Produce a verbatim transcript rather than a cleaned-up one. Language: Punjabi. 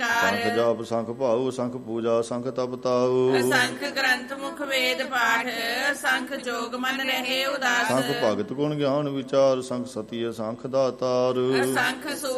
ਵਿਚਾਰ। ਸੰਖ ਜਾਪ ਸੰਖ ਭਾਉ ਸੰਖ ਪੂਜਾ ਸੰਖ ਤਪ ਤਾਉ। ਸੰਖ ਗ੍ਰੰਥ ਮੁਖ ਵੇਦ ਪਾਠ ਸੰਖ ਜੋਗ ਮਨ ਰਹੇ ਉਦਾਸ। ਸੰਖ ਭਗਤ ਗੁਣ ਗਿਆਨ ਵਿਚਾਰ ਸੰਖ ਸਤਿය ਸੰਖ ਦਾਤਾਰ। ਸੰਖ